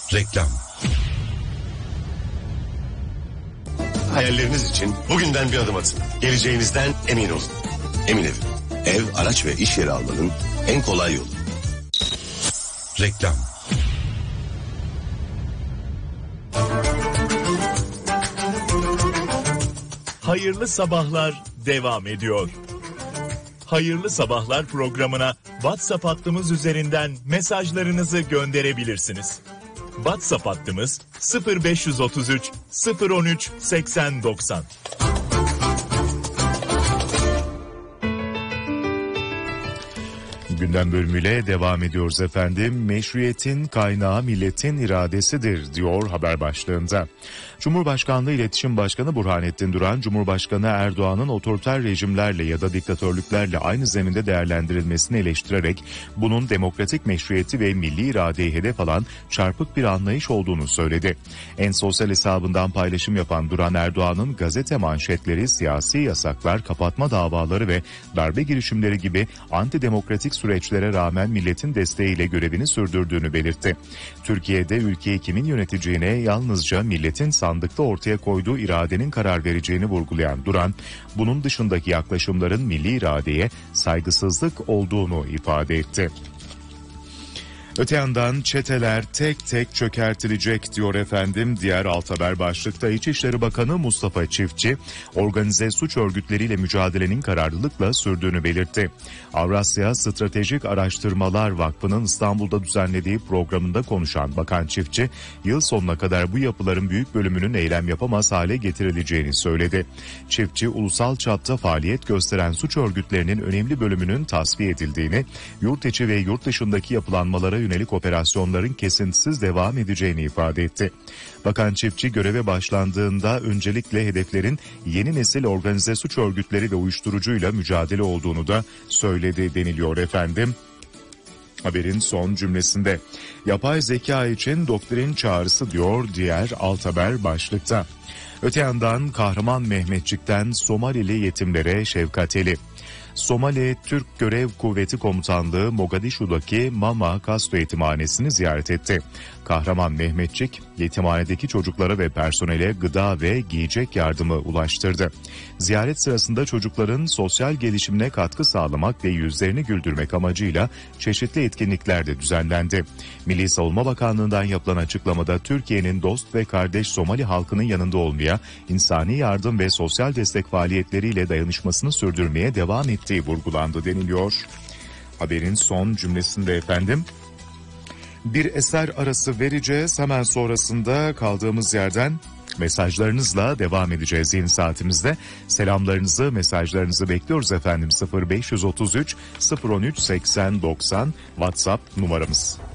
Reklam. Hayalleriniz için bugünden bir adım atın. Geleceğinizden emin olun. Emin Ev. Ev, araç ve iş yeri almanın en kolay yolu. Reklam. Hayırlı sabahlar devam ediyor. Hayırlı sabahlar programına WhatsApp hattımız üzerinden mesajlarınızı gönderebilirsiniz. WhatsApp hattımız 0533 013 8090. Gündem bölümüyle devam ediyoruz efendim. Meşruiyetin kaynağı milletin iradesidir diyor haber başlığında. Cumhurbaşkanlığı İletişim Başkanı Burhanettin Duran, Cumhurbaşkanı Erdoğan'ın otoriter rejimlerle ya da diktatörlüklerle aynı zeminde değerlendirilmesini eleştirerek bunun demokratik meşruiyeti ve milli iradeyi hedef alan çarpık bir anlayış olduğunu söyledi. En sosyal hesabından paylaşım yapan Duran, Erdoğan'ın gazete manşetleri, siyasi yasaklar, kapatma davaları ve darbe girişimleri gibi antidemokratik süreçlere rağmen milletin desteğiyle görevini sürdürdüğünü belirtti. Türkiye'de ülkeyi kimin yöneteceğine yalnızca milletin sandıkta ortaya koyduğu iradenin karar vereceğini vurgulayan Duran, bunun dışındaki yaklaşımların milli iradeye saygısızlık olduğunu ifade etti. Öte yandan çeteler tek tek çökertilecek diyor efendim. Diğer alt haber başlıkta İçişleri Bakanı Mustafa Çiftçi, organize suç örgütleriyle mücadelenin kararlılıkla sürdüğünü belirtti. Avrasya Stratejik Araştırmalar Vakfı'nın İstanbul'da düzenlediği programında konuşan Bakan Çiftçi, yıl sonuna kadar bu yapıların büyük bölümünün eylem yapamaz hale getirileceğini söyledi. Çiftçi, ulusal çapta faaliyet gösteren suç örgütlerinin önemli bölümünün tasfiye edildiğini, yurt içi ve yurt dışındaki yapılanmalara yönelik operasyonların kesintisiz devam edeceğini ifade etti. Bakan Çiftçi, göreve başlandığında öncelikle hedeflerin yeni nesil organize suç örgütleri ve uyuşturucuyla mücadele olduğunu da söyledi deniliyor efendim. Haberin son cümlesinde yapay zeka için doktrin çağrısı diyor diğer alt haber başlıkta. Öte yandan Kahraman Mehmetçik'ten Somalili yetimlere şefkateli. Somali Türk Görev Kuvveti Komutanlığı Mogadishu'daki Mama Kasto Yetimhanesi'ni ziyaret etti. Kahraman Mehmetçik, yetimhanedeki çocuklara ve personele gıda ve giyecek yardımı ulaştırdı. Ziyaret sırasında çocukların sosyal gelişimine katkı sağlamak ve yüzlerini güldürmek amacıyla çeşitli etkinlikler de düzenlendi. Milli Savunma Bakanlığı'ndan yapılan açıklamada Türkiye'nin dost ve kardeş Somali halkının yanında olmaya, insani yardım ve sosyal destek faaliyetleriyle dayanışmasını sürdürmeye devam ettiği vurgulandı deniliyor. Haberin son cümlesinde efendim. Bir eser arası vereceğiz. Hemen sonrasında kaldığımız yerden mesajlarınızla devam edeceğiz yeni saatimizde. Selamlarınızı, mesajlarınızı bekliyoruz efendim. 0533 013 80 90 WhatsApp numaramız.